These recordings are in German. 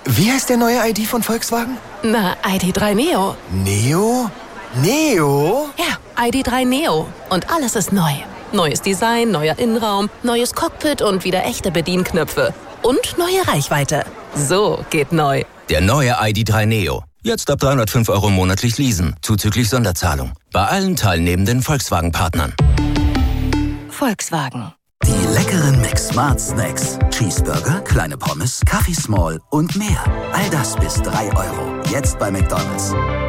Wie heißt der neue ID von Volkswagen? Na, ID.3 Neo. Neo? Neo? Ja, ID.3 Neo. Und alles ist neu. Neues Design, neuer Innenraum, neues Cockpit und wieder echte Bedienknöpfe. Und neue Reichweite. So geht neu. Der neue ID.3 Neo. Jetzt ab 305 € monatlich leasen, zuzüglich Sonderzahlung. Bei allen teilnehmenden Volkswagen-Partnern. Volkswagen. Die leckeren McSmart Snacks. Cheeseburger, kleine Pommes, Kaffee Small und mehr. All das bis 3 €. Jetzt bei McDonald's.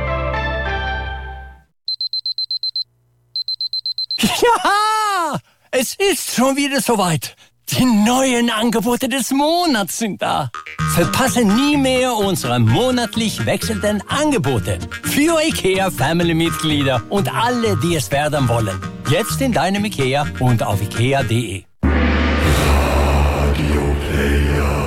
Ja, es ist schon wieder soweit. Die neuen Angebote des Monats sind da. Verpasse nie mehr unsere monatlich wechselnden Angebote. Für IKEA-Family-Mitglieder und alle, die es werden wollen. Jetzt in deinem IKEA und auf ikea.de. Radio Player.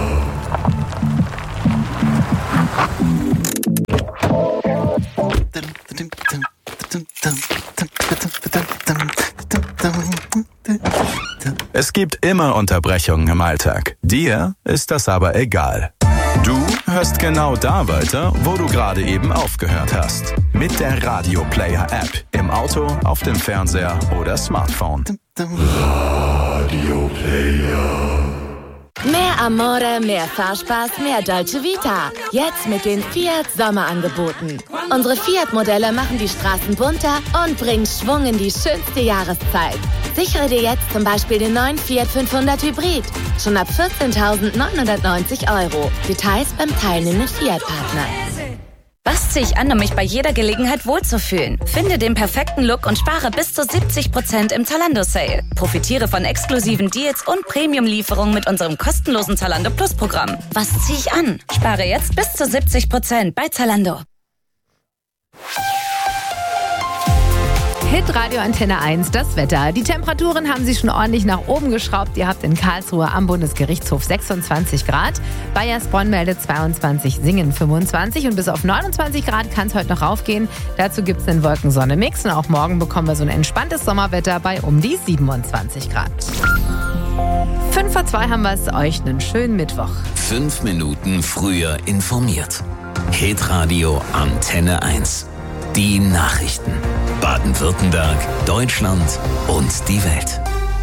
Es gibt immer Unterbrechungen im Alltag. Dir ist das aber egal. Du hörst genau da weiter, wo du gerade eben aufgehört hast. Mit der Radio Player App. Im Auto, auf dem Fernseher oder Smartphone. Radio Player. Mehr Amore, mehr Fahrspaß, mehr Dolce Vita. Jetzt mit den Fiat Sommerangeboten. Unsere Fiat-Modelle machen die Straßen bunter und bringen Schwung in die schönste Jahreszeit. Sichere dir jetzt zum Beispiel den neuen Fiat 500 Hybrid. Schon ab 14.990 €. Details beim teilnehmenden Fiat-Partner. Was ziehe ich an, um mich bei jeder Gelegenheit wohlzufühlen? Finde den perfekten Look und spare bis zu 70% im Zalando-Sale. Profitiere von exklusiven Deals und Premium-Lieferungen mit unserem kostenlosen Zalando Plus-Programm. Was ziehe ich an? Spare jetzt bis zu 70% bei Zalando. Hitradio Antenne 1, das Wetter. Die Temperaturen haben sich schon ordentlich nach oben geschraubt. Ihr habt in Karlsruhe am Bundesgerichtshof 26 Grad. Bayersbronn meldet 22, Singen 25 und bis auf 29 Grad kann es heute noch raufgehen. Dazu gibt es einen Wolken-Sonne-Mix und auch morgen bekommen wir so ein entspanntes Sommerwetter bei um die 27 Grad. 1:05 haben wir es, euch einen schönen Mittwoch. 5 Minuten früher informiert. Hitradio Antenne 1. Die Nachrichten. Baden-Württemberg, Deutschland und die Welt.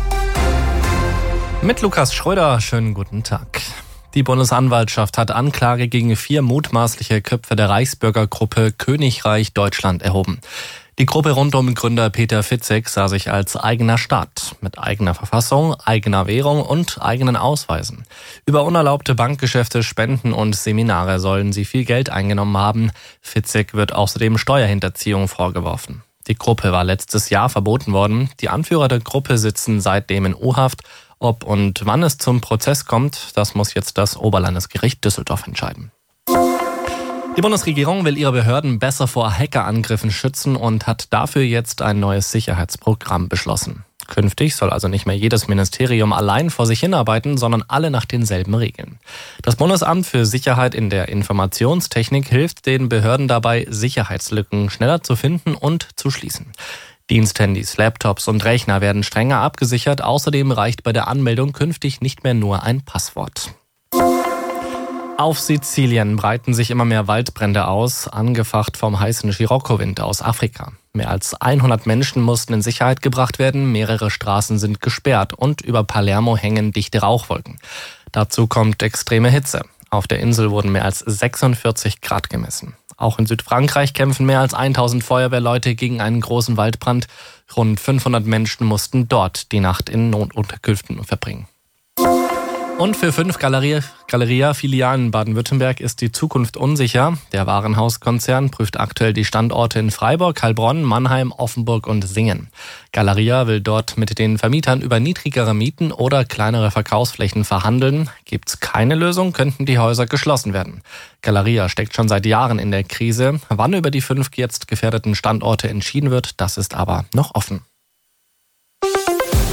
Mit Lukas Schröder, schönen guten Tag. Die Bundesanwaltschaft hat Anklage gegen 4 mutmaßliche Köpfe der Reichsbürgergruppe Königreich Deutschland erhoben. Die Gruppe rund um Gründer Peter Fitzek sah sich als eigener Staat, mit eigener Verfassung, eigener Währung und eigenen Ausweisen. Über unerlaubte Bankgeschäfte, Spenden und Seminare sollen sie viel Geld eingenommen haben. Fitzek wird außerdem Steuerhinterziehung vorgeworfen. Die Gruppe war letztes Jahr verboten worden. Die Anführer der Gruppe sitzen seitdem in U-Haft. Ob und wann es zum Prozess kommt, das muss jetzt das Oberlandesgericht Düsseldorf entscheiden. Die Bundesregierung will ihre Behörden besser vor Hackerangriffen schützen und hat dafür jetzt ein neues Sicherheitsprogramm beschlossen. Künftig soll also nicht mehr jedes Ministerium allein vor sich hinarbeiten, sondern alle nach denselben Regeln. Das Bundesamt für Sicherheit in der Informationstechnik hilft den Behörden dabei, Sicherheitslücken schneller zu finden und zu schließen. Diensthandys, Laptops und Rechner werden strenger abgesichert. Außerdem reicht bei der Anmeldung künftig nicht mehr nur ein Passwort. Auf Sizilien breiten sich immer mehr Waldbrände aus, angefacht vom heißen Scirocco-Wind aus Afrika. Mehr als 100 Menschen mussten in Sicherheit gebracht werden, mehrere Straßen sind gesperrt und über Palermo hängen dichte Rauchwolken. Dazu kommt extreme Hitze. Auf der Insel wurden mehr als 46 Grad gemessen. Auch in Südfrankreich kämpfen mehr als 1000 Feuerwehrleute gegen einen großen Waldbrand. Rund 500 Menschen mussten dort die Nacht in Notunterkünften verbringen. Und für 5 Galeria-Filialen in Baden-Württemberg ist die Zukunft unsicher. Der Warenhauskonzern prüft aktuell die Standorte in Freiburg, Heilbronn, Mannheim, Offenburg und Singen. Galeria will dort mit den Vermietern über niedrigere Mieten oder kleinere Verkaufsflächen verhandeln. Gibt's keine Lösung, könnten die Häuser geschlossen werden. Galeria steckt schon seit Jahren in der Krise. Wann über die 5 jetzt gefährdeten Standorte entschieden wird, das ist aber noch offen.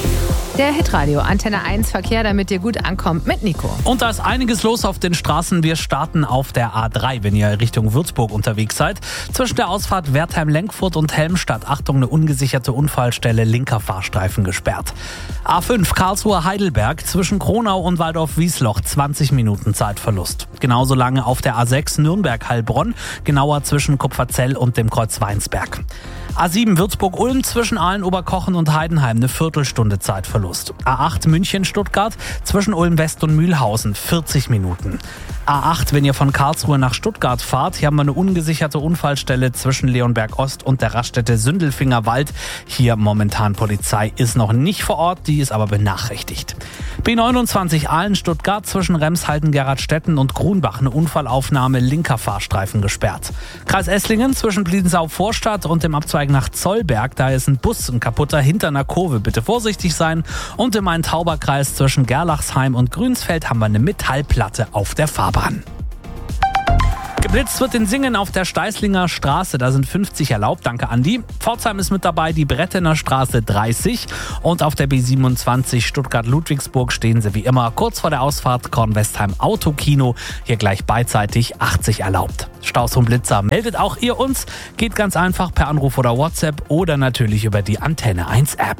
Der Hitradio Antenne 1 Verkehr, damit ihr gut ankommt mit Nico. Und da ist einiges los auf den Straßen. Wir starten auf der A3, wenn ihr Richtung Würzburg unterwegs seid. Zwischen der Ausfahrt Wertheim-Lenkfurt und Helmstadt. Achtung, eine ungesicherte Unfallstelle, linker Fahrstreifen gesperrt. A5 Karlsruhe-Heidelberg zwischen Kronau und Waldorf-Wiesloch. 20 Minuten Zeitverlust. Genauso lange auf der A6 Nürnberg-Heilbronn. Genauer zwischen Kupferzell und dem Kreuz Weinsberg. A7 Würzburg-Ulm zwischen Aalen-Oberkochen und Heidenheim, eine Viertelstunde Zeitverlust. A8 München-Stuttgart zwischen Ulm-West und Mühlhausen, 40 Minuten. A8, wenn ihr von Karlsruhe nach Stuttgart fahrt, hier haben wir eine ungesicherte Unfallstelle zwischen Leonberg-Ost und der Raststätte Sündelfingerwald. Hier momentan Polizei ist noch nicht vor Ort, die ist aber benachrichtigt. B29 Aalen-Stuttgart zwischen Remshalden-Gerradstetten und Grunbach, eine Unfallaufnahme, linker Fahrstreifen gesperrt. Kreis Esslingen zwischen Bliesau-Vorstadt und dem Abzweig nach Zollberg, da ist ein Bus, ein kaputter hinter einer Kurve, bitte vorsichtig sein. Und im Main-Tauber-Kreis zwischen Gerlachsheim und Grünsfeld haben wir eine Metallplatte auf der Fahrbahn. Geblitzt wird in Singen auf der Steißlinger Straße, da sind 50 erlaubt, danke Andi. Pforzheim ist mit dabei, die Brettener Straße 30 und auf der B27 Stuttgart-Ludwigsburg stehen sie wie immer kurz vor der Ausfahrt Kornwestheim Autokino, hier gleich beidseitig 80 erlaubt. Staus und Blitzer, meldet auch ihr uns, geht ganz einfach per Anruf oder WhatsApp oder natürlich über die Antenne 1 App.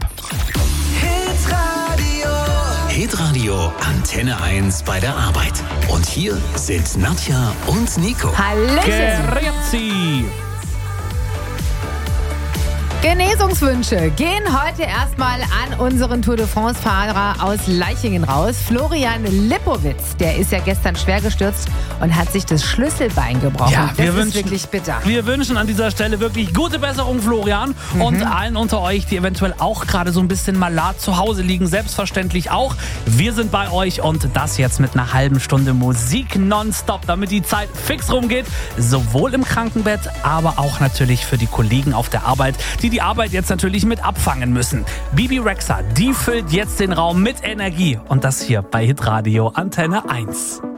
Hitradio Antenne 1 bei der Arbeit. Und hier sind Nadja und Nico. Hallöchen. Grüezi. Genesungswünsche gehen heute erstmal an unseren Tour de France-Fahrer aus Leichingen raus. Florian Lipowitz, der ist ja gestern schwer gestürzt und hat sich das Schlüsselbein gebrochen. Ja, das ist wirklich bitter. Wir wünschen an dieser Stelle wirklich gute Besserung, Florian. Und allen unter euch, die eventuell auch gerade so ein bisschen malat zu Hause liegen, selbstverständlich auch. Wir sind bei euch und das jetzt mit einer halben Stunde Musik nonstop, damit die Zeit fix rumgeht. Sowohl im Krankenbett, aber auch natürlich für die Kollegen auf der Arbeit, die Arbeit jetzt natürlich mit abfangen müssen. Bibi Rexha, die füllt jetzt den Raum mit Energie. Und das hier bei Hitradio Antenne 1.